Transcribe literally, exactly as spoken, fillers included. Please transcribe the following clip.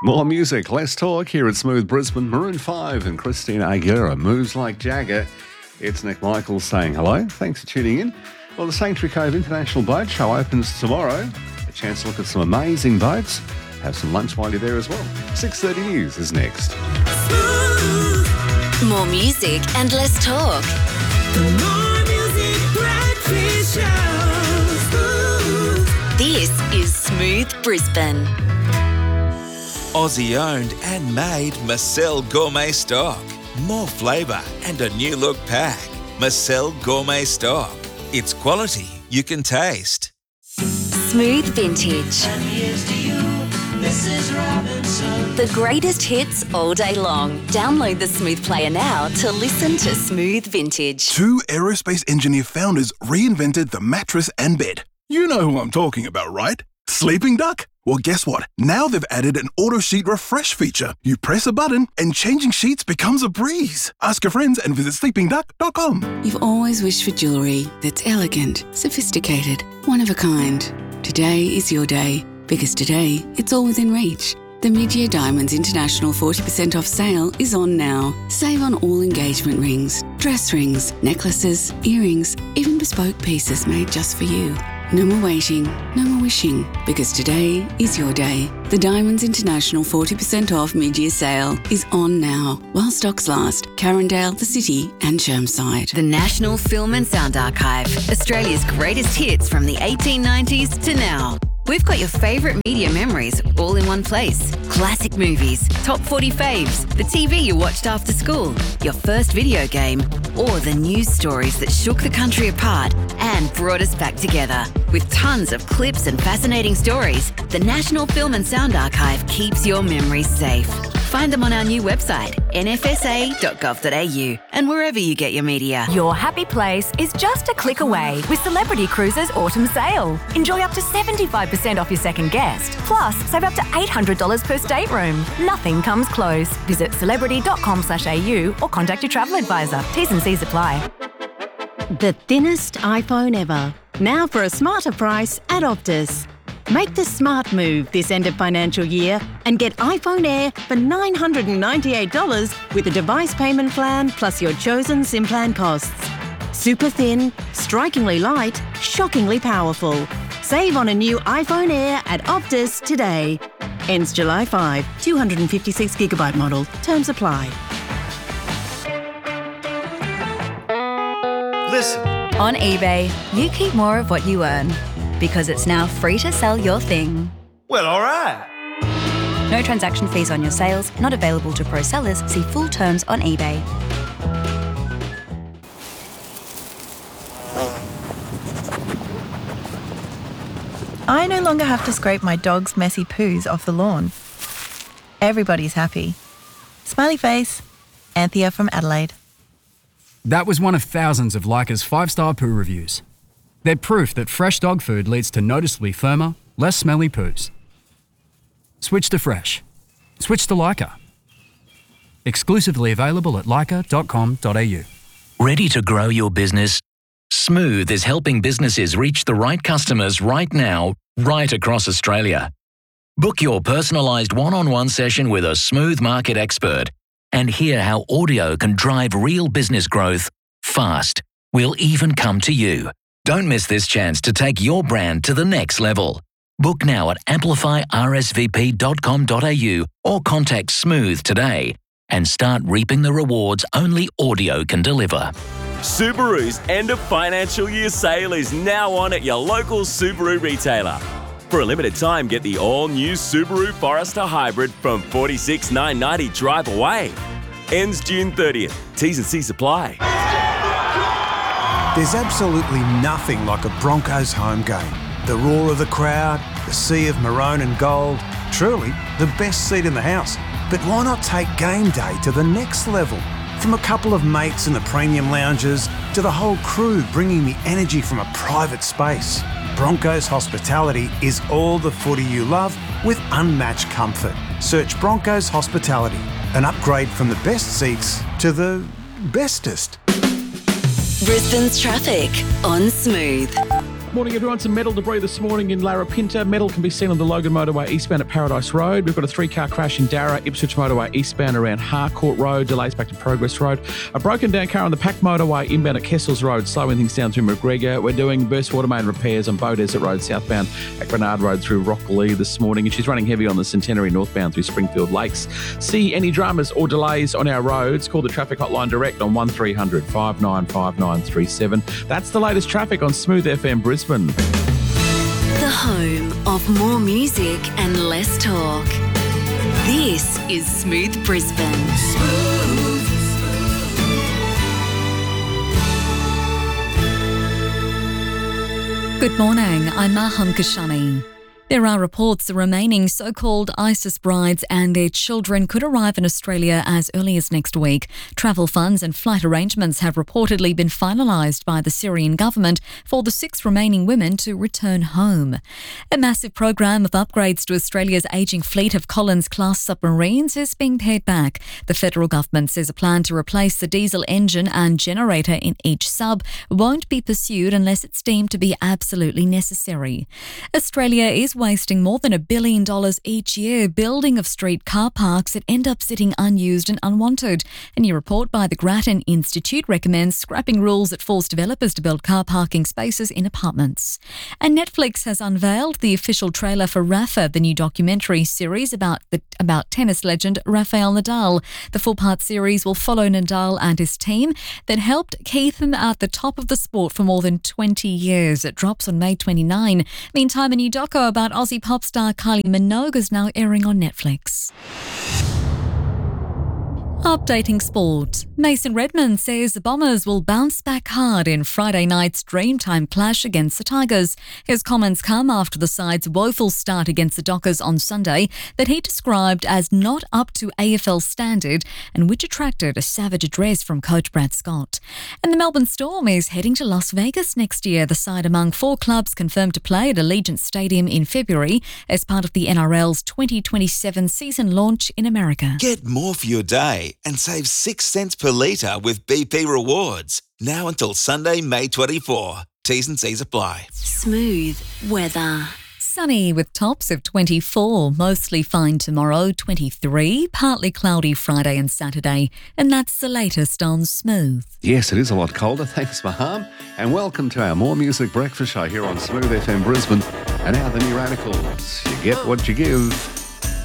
More music, less talk here at Smooth Brisbane. Maroon five and Christina Aguilera, Moves Like Jagger. It's Nick Michaels saying hello. Thanks for tuning in. Well, the Sanctuary Cove International Boat Show opens tomorrow. A chance to look at some amazing boats. Have some lunch while you're there as well. six thirty News is next. More music and less talk. The More Music Breakfast Show. This is Smooth Brisbane. Aussie owned and made Marcel Gourmet Stock. More flavour and a new look pack. Marcel Gourmet Stock. It's quality you can taste. Smooth Vintage. And here's to you, Missus Robinson. The greatest hits all day long. Download the Smooth Player now to listen to Smooth Vintage. Two aerospace engineer founders reinvented the mattress and bed. You know who I'm talking about, right? Sleeping Duck? Well, guess what? Now they've added an auto sheet refresh feature. You press a button and changing sheets becomes a breeze. Ask your friends and visit sleeping duck dot com. You've always wished for jewellery that's elegant, sophisticated, one of a kind. Today is your day, because today it's all within reach. The Mid-Year Diamonds International forty percent off sale is on now. Save on all engagement rings, dress rings, necklaces, earrings, even bespoke pieces made just for you. No more waiting, no more wishing, because today is your day. The Diamonds International forty percent off mid-year sale is on now, while stocks last. Carindale, the City and Chermside. The National Film and Sound Archive. Australia's greatest hits from the eighteen nineties to now. We've got your favourite media memories all in one place. Classic movies, top forty faves, the T V you watched after school, your first video game, or the news stories that shook the country apart and brought us back together. With tons of clips and fascinating stories, the National Film and Sound Archive keeps your memories safe. Find them on our new website, n f s a dot gov dot a u, and wherever you get your media. Your happy place is just a click away with Celebrity Cruises Autumn Sale. Enjoy up to seventy-five percent off your second guest. Plus, save up to eight hundred dollars per stateroom. Nothing comes close. Visit celebrity dot com slash a u or contact your travel advisor. T's and C's apply. The thinnest iPhone ever. Now for a smarter price at Optus. Make the smart move this end of financial year and get iPhone Air for nine hundred ninety-eight dollars with a device payment plan plus your chosen SIM plan costs. Super thin, strikingly light, shockingly powerful. Save on a new iPhone Air at Optus today. Ends July fifth, two hundred fifty-six gigabyte model. Terms apply. Listen. On eBay, you keep more of what you earn because it's now free to sell your thing. Well, all right. No transaction fees on your sales, not available to pro sellers. See full terms on eBay. I no longer have to scrape my dog's messy poos off the lawn. Everybody's happy. Smiley face. Anthea from Adelaide. That was one of thousands of Leica's five-star poo reviews. They're proof that fresh dog food leads to noticeably firmer, less smelly poos. Switch to fresh. Switch to Leica. Exclusively available at leica dot com dot a u. Ready to grow your business? Smooth is helping businesses reach the right customers right now, right across Australia. Book your personalised one-on-one session with a Smooth market expert and hear how audio can drive real business growth fast. We'll even come to you. Don't miss this chance to take your brand to the next level. Book now at amplify r s v p dot com dot a u or contact Smooth today and start reaping the rewards only audio can deliver. Subaru's end of financial year sale is now on at your local Subaru retailer. For a limited time, get the all-new Subaru Forester Hybrid from forty-six thousand nine hundred ninety dollars drive away. Ends June thirtieth. T's and C's apply. There's absolutely nothing like a Broncos home game. The roar of the crowd, the sea of maroon and gold, truly the best seat in the house. But why not take game day to the next level? From a couple of mates in the premium lounges to the whole crew bringing the energy from a private space. Broncos Hospitality is all the footy you love with unmatched comfort. Search Broncos Hospitality, an upgrade from the best seats to the bestest. Brisbane's traffic on Smooth. Morning, everyone. Some metal debris this morning in Larapinta. Metal can be seen on the Logan Motorway eastbound at Paradise Road. We've got a three-car crash in Darra, Ipswich Motorway eastbound around Harcourt Road. Delays back to Progress Road. A broken down car on the Pack Motorway inbound at Kessels Road, slowing things down through McGregor. We're doing burst water main repairs on Bow Desert Road southbound at Grenard Road through Rockley this morning. And she's running heavy on the Centenary northbound through Springfield Lakes. See any dramas or delays on our roads, call the traffic hotline direct on one three hundred, five nine five nine three seven. That's the latest traffic on Smooth F M Brisbane. The home of more music and less talk. This is Smooth Brisbane. Good morning, I'm Maham Kashani. There are reports the remaining so-called ISIS brides and their children could arrive in Australia as early as next week. Travel funds and flight arrangements have reportedly been finalised by the Syrian government for the six remaining women to return home. A massive program of upgrades to Australia's ageing fleet of Collins-class submarines is being pared back. The federal government says a plan to replace the diesel engine and generator in each sub won't be pursued unless it's deemed to be absolutely necessary. Australia is wasting more than a billion dollars each year building of street car parks that end up sitting unused and unwanted. A new report by the Grattan Institute recommends scrapping rules that force developers to build car parking spaces in apartments. And Netflix has unveiled the official trailer for Rafa, the new documentary series about the about tennis legend Rafael Nadal. The four-part series will follow Nadal and his team that helped keep him at the top of the sport for more than twenty years. It drops on May twenty-ninth. Meantime, a new doco about Aussie pop star Kylie Minogue is now airing on Netflix. Updating sport. Mason Redman says the Bombers will bounce back hard in Friday night's Dreamtime clash against the Tigers. His comments come after the side's woeful start against the Dockers on Sunday that he described as not up to A F L standard and which attracted a savage address from coach Brad Scott. And the Melbourne Storm is heading to Las Vegas next year, the side among four clubs confirmed to play at Allegiant Stadium in February as part of the N R L's twenty twenty-seven season launch in America. Get more for your day and save six cents per litre with B P Rewards. Now until Sunday, May twenty-fourth. T's and C's apply. Smooth weather. Sunny with tops of twenty-four, mostly fine tomorrow, twenty-three, partly cloudy Friday and Saturday. And that's the latest on Smooth. Yes, it is a lot colder. Thanks, Maham. And welcome to our More Music Breakfast Show here on Smooth F M Brisbane. And now the new Radicals. You get what you give.